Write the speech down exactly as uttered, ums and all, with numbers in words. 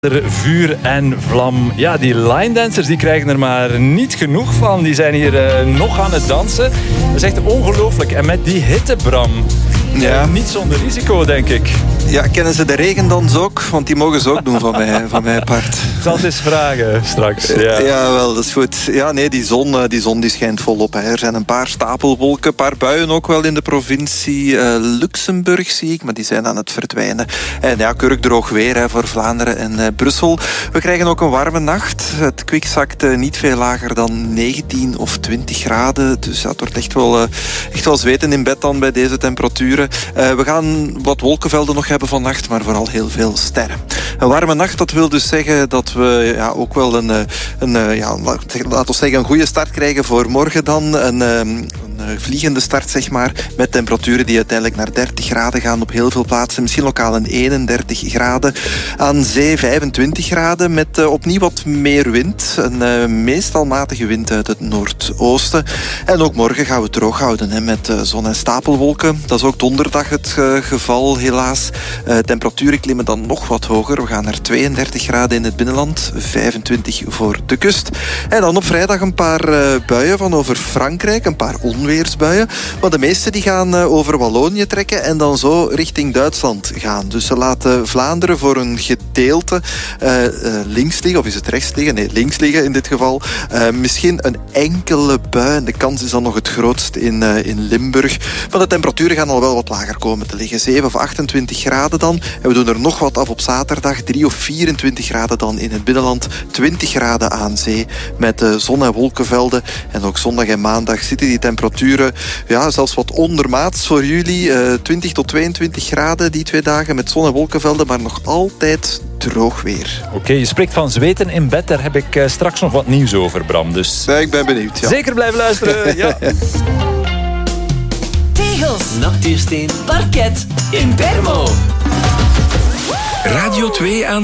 Vuur en vlam. Ja, die line dancers die krijgen er maar niet genoeg van. Die zijn hier uh, nog aan het dansen. Dat is echt ongelooflijk. En met die hitte, Bram. Ja. Niet zonder risico, denk ik. Ja, kennen ze de regendans ook? Want die mogen ze ook doen van mij, van mij apart. Ik zal het eens vragen straks. Ja. ja, wel, dat is goed. Ja, nee, die zon, die zon die schijnt volop. Hè. Er zijn een paar stapelwolken, een paar buien ook wel in de provincie uh, Luxemburg, zie ik. Maar die zijn aan het verdwijnen. En ja, kurkdroog weer hè, voor Vlaanderen en uh, Brussel. We krijgen ook een warme nacht. Het kwik zakt uh, niet veel lager dan negentien of twintig graden. Dus ja, het wordt echt wel, uh, echt wel zweten in bed dan bij deze temperaturen. Uh, we gaan wat wolkenvelden nog hebben vannacht, maar vooral heel veel sterren. Een warme nacht, dat wil dus zeggen dat we ja, ook wel een, een, ja, laten we zeggen, een goede start krijgen voor morgen dan. Een, een vliegende start, zeg maar, met temperaturen die uiteindelijk naar dertig graden gaan op heel veel plaatsen. Misschien lokaal een eenendertig graden. Aan zee vijfentwintig graden met uh, opnieuw wat meer wind. Een uh, meestal matige wind uit het noordoosten. En ook morgen gaan we het droog houden hè, met uh, zon en stapelwolken. Dat is ook donderdag het uh, geval, helaas. Uh, temperaturen klimmen dan nog wat hoger. We gaan naar tweeëndertig graden in het binnenland, vijfentwintig voor de kust. En dan op vrijdag een paar uh, buien van over Frankrijk, een paar onweersbuien. Maar de meeste die gaan uh, over Wallonië trekken en dan zo richting Duitsland gaan. Dus ze laten Vlaanderen voor een gedeelte uh, uh, links liggen, of is het rechts liggen? Nee, links liggen in dit geval. Uh, misschien een enkele bui en de kans is dan nog het grootst in, uh, in Limburg. Maar de temperaturen gaan al wel wat lager komen te liggen. zeven of achtentwintig graden dan. En we doen er nog wat af op zaterdag. drie of vierentwintig graden dan in het binnenland. twintig graden aan zee met uh, zon- en wolkenvelden. En ook zondag en maandag zitten die temperaturen ja, zelfs wat ondermaats voor jullie. Uh, twintig tot tweeëntwintig graden die twee dagen met zon- en wolkenvelden, maar nog altijd droog weer. Oké, okay, je spreekt van zweten in bed. Daar heb ik uh, straks nog wat nieuws over, Bram. Dus ja, ik ben benieuwd. Ja. Zeker blijven luisteren. Ja. Tegels, natuursteen, parket in Bermo. Radio twee aan